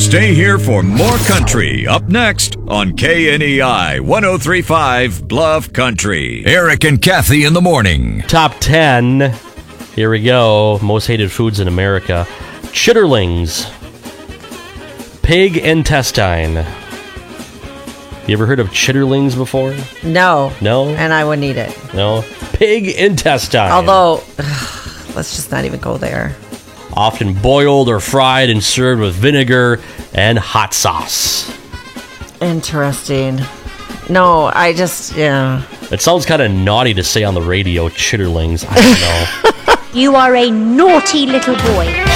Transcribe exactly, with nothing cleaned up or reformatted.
Stay here for more country. Up next on K N E I one oh three point five Bluff Country. Eric and Kathy in the morning. Top ten. Here we go. Most hated foods in America. Chitterlings. Pig intestine. You ever heard of chitterlings before? No. No? And I wouldn't eat it. No. Pig intestine. Although, ugh, let's just not even go there. Often boiled or fried and served with vinegar and hot sauce. Interesting. No, I just, yeah. It sounds kind of naughty to say on the radio, chitterlings. I don't know. You are a naughty little boy.